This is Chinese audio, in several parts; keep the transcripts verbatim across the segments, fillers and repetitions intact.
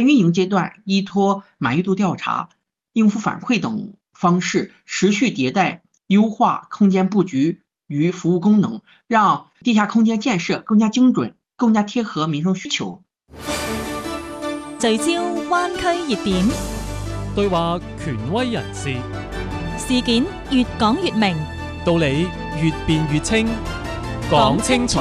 运营阶段，依托满意度调查、应付反馈等方式，持续迭代优化空间布局与服務功能，讓地下空間建設更加精準、更加貼合民生需求。 聚焦灣區熱點， 對話權威人士， 事件越講越明， 道理越辯越清，講清楚。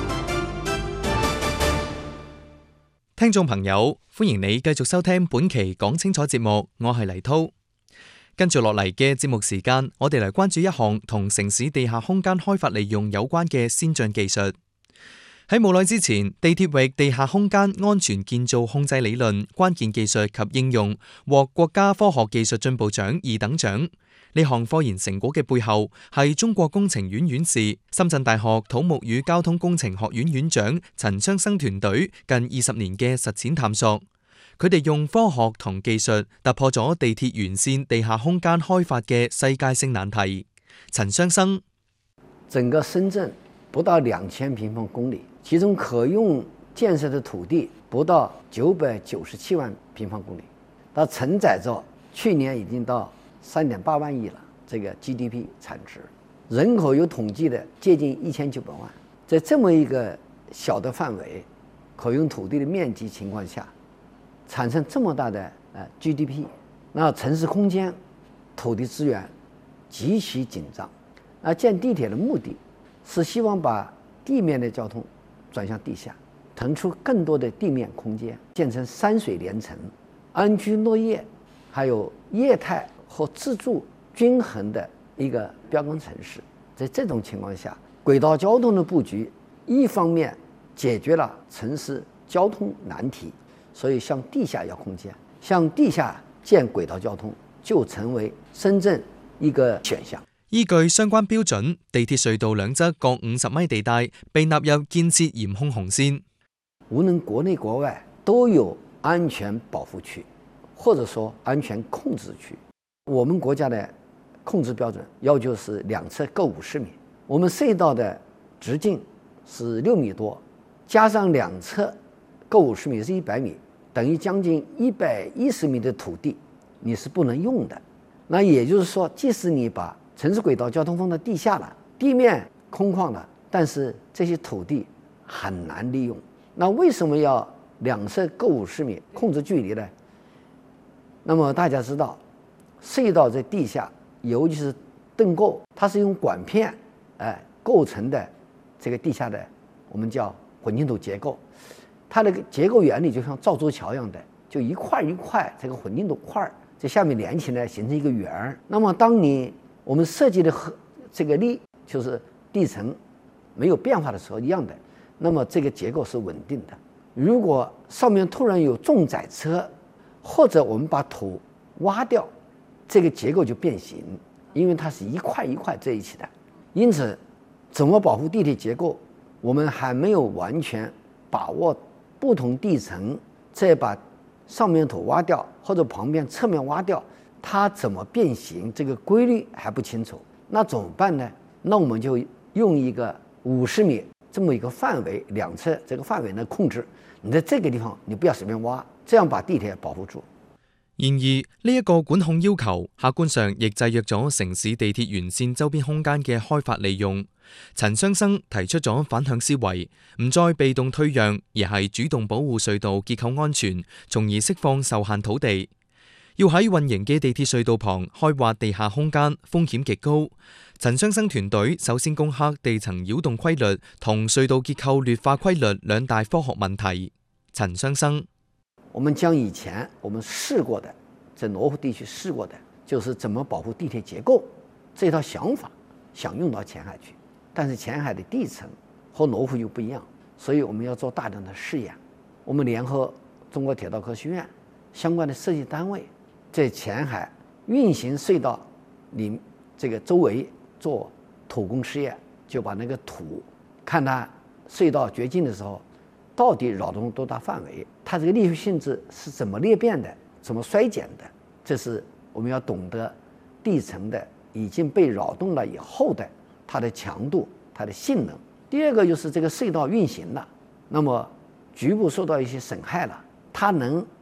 聽眾朋友，歡迎你繼續收聽本期講清楚節目，我係黎濤。跟住落嚟嘅節目時間，我哋嚟關注一項同城市地下空間開發利用有關嘅先進技術。喺冇耐之前，地鐵域地下空間安全建造控制理論關鍵技術及應用獲國家科學技術進步獎二等獎。呢項科研成果嘅背後係中國工程院院士、深圳大學土木與交通工程學院院長陳昌生團隊近二十年嘅實踐探索。佢哋用科學同技術突破咗地鐵沿線地下空間開發嘅世界性難題。陳昌生： 整個深圳不到兩千平方公里，其中可用建設的土地不到九百九十七萬平方公里，它承載着去年已經到三點八萬億了，這個 G D P 產值，人口有統計的接近一千九百萬，在這麼一個小的範圍，可用土地的面積情況下，產生這麼大的呃 G D P， 那城市空間土地資源極其緊張。那建地鐵的目的是希望把地面的交通轉向地下，騰出更多的地面空間，建成山水連城、安居樂業，還有業態和自住均衡的一個標杆城市。在這種情況下，軌道交通的布局一方面解決了城市交通難題，所以向地下要空間，向地下建軌道交通就成為深圳一個選項。 依據相關標準，地鐵隧道兩側各五十米地帶被納入建設嚴控紅線。 無論國內國外都有安全保護區，或者說安全控制區。我們國家的控制標準要求是兩側各五十米，我們隧道的直徑是六米多，加上兩側各五十米是一百米，等於將近一百一十米的土地你是不能用的。那也就是說，即使你把城市軌道交通放到地下了，地面空曠了，但是這些土地很難利用。那為什麼要兩側各五十米控制距離呢？那麼大家知道，隧道在地下，尤其是盾構，它是用管片哎構成的這個地下的我們叫混凝土結構，它的結構原理就像造舟橋一樣的，就一塊一塊這個混凝土塊在下面連起來形成一個圓。那麼當你我們設計的這個力就是地層沒有變化的時候一樣的，那麼這個結構是穩定的。如果上面突然有重載車，或者我們把土挖掉，這個結構就變形，因為它是一塊一塊在一起的。因此，怎麼保護地鐵結構，我們還沒有完全把握不同地層再把上面土挖掉，或者旁邊側面挖掉，它怎麼變形，這個規律還不清楚。那怎麼辦呢？那我們就用一個五十米這麼一個範圍，兩側這個範圍呢控制，你在這個地方你不要隨便挖，這樣把地鐵保護住。 然而呢一個管控要求，客觀上亦制約咗城市地鐵沿線周邊空間嘅開發利用。陳昌生提出咗反向思維，唔再被動退讓，而係主動保護隧道結構安全，從而釋放受限土地。要喺運營嘅地鐵隧道旁開挖地下空間，風險極高。陳昌生團隊首先攻克地層擾動規律同隧道結構劣化規律兩大科學問題。陳昌生： 我們將以前我們試過的，在羅湖地區試過的，就是怎麼保護地鐵結構這套想法，想用到前海去。但是前海的地層和羅湖又不一樣，所以我們要做大量的試驗。我們聯合中國鐵道科學院相關的設計單位，在前海運行隧道裡這個周圍做土工試驗，就把那個土看它隧道掘進的時候到底擾動多大範圍，它這個力學性質是怎麼裂變的，怎麼衰減的，這是我們要懂得地層的已經被擾動了以後的它的強度、它的性能。第二個就是這個隧道運行了，那麼局部受到一些損害了，它能